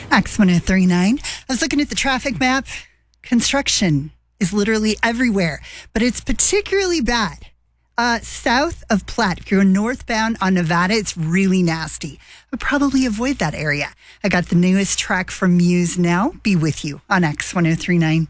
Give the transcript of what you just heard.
X1039. I was looking at the traffic map. Construction is literally everywhere, but it's particularly bad south of Platte. If you're northbound on Nevada, it's really nasty. I'd probably avoid that area. I got the newest track from Muse now. Be with you on X1039.